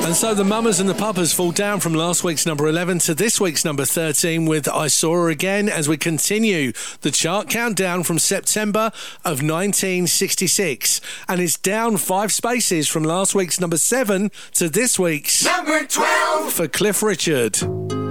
And so the Mamas and the Papas fall down from last week's number 11 to this week's number 13 with I Saw Her Again as we continue the chart countdown from September of 1966. And it's down 5 spaces from last week's number 7 to this week's number 12 for Cliff Richard.